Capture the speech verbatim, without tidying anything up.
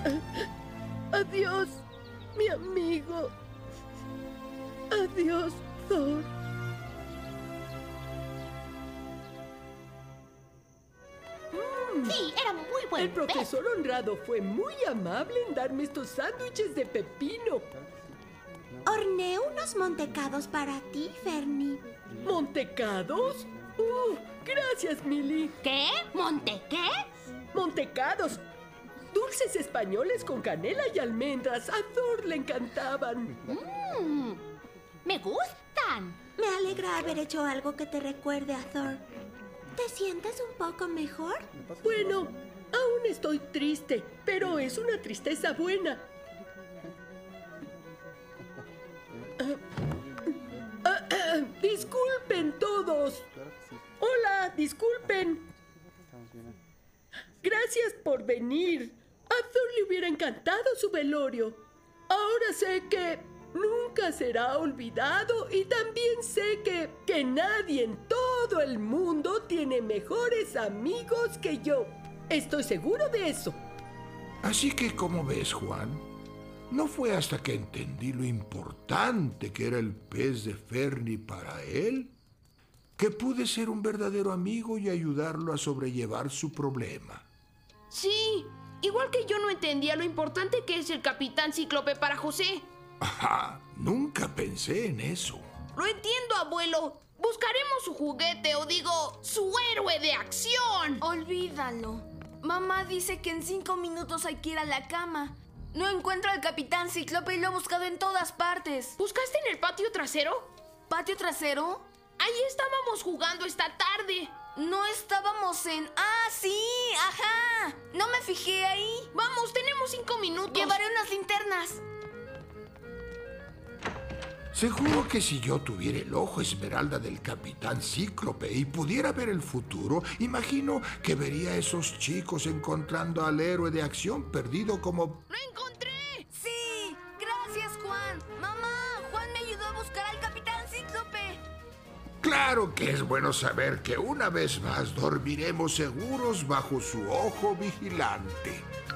Adiós, mi amigo. Adiós, Thor. Sí, era muy buen El profesor Honrado fue muy amable en darme estos sándwiches de pepino. Horneé unos montecados para ti, Fernie. ¿Montecados? ¡Uh! Gracias, Millie. ¿Qué? ¿Monte qué? Montecados. Dulces españoles con canela y almendras. A Thor le encantaban. Mmm, me gustan. Me alegra haber hecho algo que te recuerde a Thor. ¿Te sientes un poco mejor? Bueno, aún estoy triste, pero es una tristeza buena. Ah, ah, ah, disculpen todos. Hola, disculpen. Gracias por venir. A Thor le hubiera encantado su velorio. Ahora sé que nunca será olvidado y también sé que, que nadie en todo el mundo tiene mejores amigos que yo. Estoy seguro de eso. Así que, como ves, Juan, no fue hasta que entendí lo importante que era el pez de Fernie para él que pude ser un verdadero amigo y ayudarlo a sobrellevar su problema. Sí, igual que yo no entendía lo importante que es el Capitán Cíclope para José. Ajá, nunca pensé en eso. Lo entiendo, abuelo. Buscaremos su juguete, o digo, su héroe de acción. Olvídalo. Mamá dice que en cinco minutos hay que ir a la cama. No encuentro al Capitán Cíclope y lo he buscado en todas partes. ¿Buscaste en el patio trasero? ¿Patio trasero? Ahí estábamos jugando esta tarde. No estábamos en... ¡Ah, sí! ¡Ajá! No me fijé ahí. Vamos, tenemos cinco minutos. Llevaré unas linternas. Seguro que si yo tuviera el ojo esmeralda del Capitán Cíclope y pudiera ver el futuro, imagino que vería a esos chicos encontrando al héroe de acción perdido como... ¡Lo encontré! ¡Sí! ¡Gracias, Juan! ¡Mamá! Juan me ayudó a buscar al Capitán Cíclope. Claro que es bueno saber que una vez más dormiremos seguros bajo su ojo vigilante.